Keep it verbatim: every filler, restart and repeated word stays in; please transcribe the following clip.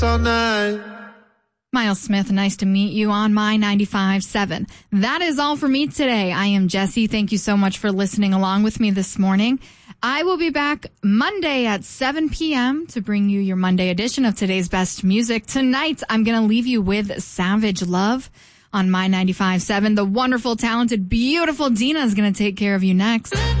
all night. Miles Smith, nice to meet you on My ninety-five point seven. That is all for me today. I am Jesse. Thank you so much for listening along with me this morning. I will be back Monday at seven p.m. to bring you your Monday edition of today's best music. Tonight, I'm going to leave you with Savage Love on My ninety-five point seven. The wonderful, talented, beautiful Dina is going to take care of you next.